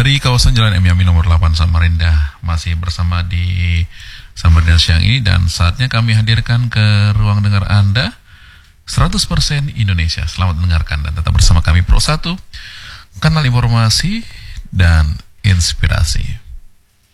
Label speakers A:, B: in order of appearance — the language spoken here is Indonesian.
A: Dari kawasan Jalan M Yamin nomor 8 Samarinda, masih bersama di Samarinda siang ini, dan saatnya kami hadirkan ke ruang dengar Anda 100% Indonesia. Selamat mendengarkan dan tetap bersama kami Pro 1, kanal informasi dan inspirasi.